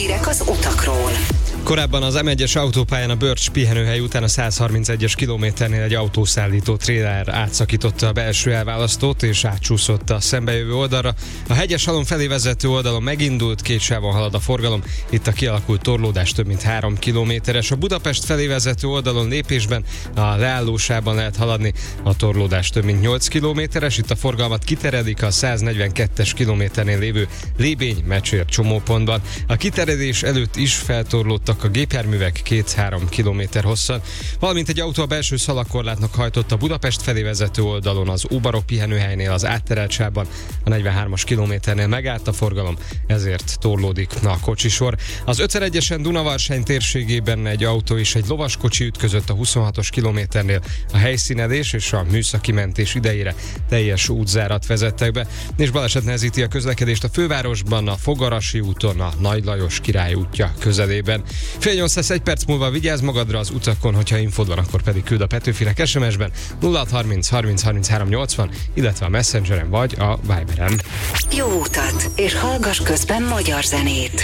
Hírek az utakról. Korábban az M1-es autópályán a Börcs pihenőhely után a 131-es kilométernél egy autószállító tréler átszakította a belső elválasztót és átcsúszott a szembejövő oldalra. A Hegyeshalom felé vezető oldalon megindult, két sávon halad a forgalom. Itt a kialakult torlódás több mint 3 kilométeres. A Budapest felé vezető oldalon lépésben a leállósában lehet haladni. A torlódás több mint 8 kilométeres. Itt a forgalmat kiteredik a 142-es kilométernél lévő Lébény-Mecsér csomópontban. A kiteredés előtt is feltorlódtak a gépjárművek 2-3 kilométer hosszan, valamint egy autó a belső szalagkorlátnak hajtott a Budapest felé vezető oldalon az Óbarok pihenőhelynél az átterelt sávban, a 43-as kilométernél megállt a forgalom, ezért torlódik a kocsisor. Az 5-1-esen Dunavarsány térségében egy autó és egy lovaskocsi ütközött a 26-os kilométernél. A helyszínelés és a műszaki mentés idejére teljes útzárat vezettek be, és baleset nehezíti a közlekedést a fővárosban, a Fogarasi úton, a Nagy Lajos Király útja közelében. 7:30 lesz, 1 perc múlva, vigyázz magadra az utakon, hogyha infód van, akkor pedig küld a Petőfire SMS-ben 0630 30 33 80, illetve a Messengeren vagy a Viberen. Jó utat, és hallgass közben magyar zenét.